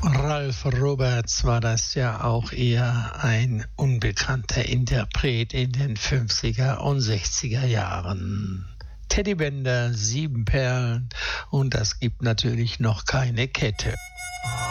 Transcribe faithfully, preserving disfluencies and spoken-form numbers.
Ralph Roberts war das ja auch eher ein unbekannter Interpret in den fünfziger und sechziger Jahren. Teddybänder, sieben Perlen und das gibt natürlich noch keine Kette.